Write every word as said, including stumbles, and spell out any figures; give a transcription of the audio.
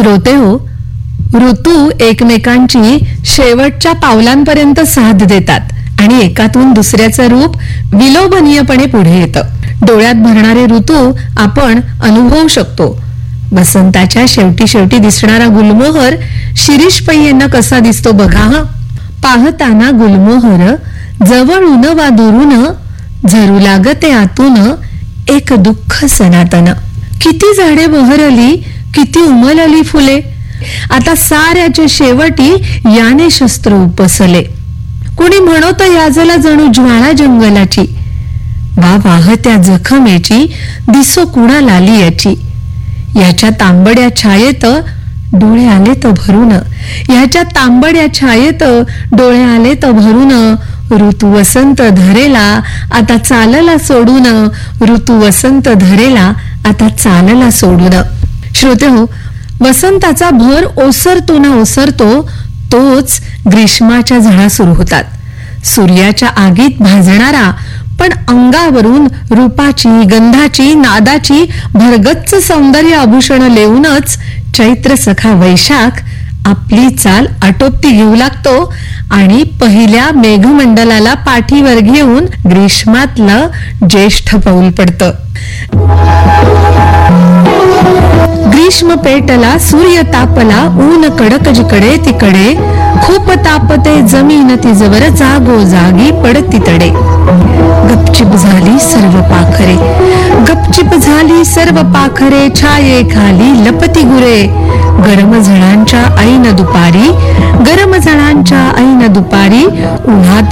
श्रोते हो, ऋतू एकमेकांची शेवटच्या पावलांपर्यंत साथ देतात आणि एकातून दुसऱ्याचं रूप विलोभनीयपणे पुढे येतं. डोळ्यात भरणारे ऋतू आपण अनुभवू शकतो. वसंताच्या शेवटी शेवटी दिसणारा गुलमोहर शिरीष पै यांना कसा दिसतो बघा. हा पाहताना गुलमोहर जवळून वा दुरून झरू लागते आतून एक दुःख सनातन. किती झाडे बहरली, किती उमलली फुले, आता साऱ्याच्या शेवटी याने शस्त्र उपसले. कुणी म्हणत याजला जणू ज्वाळा जंगलाची, वा वाहत्या जखमेची दिसो कुणा लाली याची. याच्या तांबड्या छायेत डोळे आले तर भरून, ह्याच्या तांबड्या छायेत डोळे आले तर भरून. ऋतू वसंत धरेला आता चालला सोडून, ऋतू वसंत धरेला आता चालला सोडून. श्रोते हो, वसंताचा भर ओसरतो ना ओसरतो तोच ग्रीष्माच्या झळा सुरू होतात. सूर्याच्या आगीत भाजणारा पण अंगावरून रूपाची, गंधाची, नादाची भरगच्च सौंदर्य आभूषण लेऊनच चैत्र सखा वैशाख आपली चाल आटोपती घेऊ लागतो आणि पहिल्या मेघमंडलाला पाठीवर घेऊन ग्रीष्मातलं ज्येष्ठ पाऊल पडतं. ग्रीष्म पेटला, सूर्य तापला, ऊन कडक जिकडे तिकडे, खूप तापते जमीन तिजवर, जागो जागी पडती तडे. गपचिप झाली सर्व पाखरे, गपचिप झाली सर्व पाखरे, छाये खाली लपती गुरे. गरम झळांच्या ऐन दुपारी, गरम झळांच्या ऐन दुपारी, उन्हात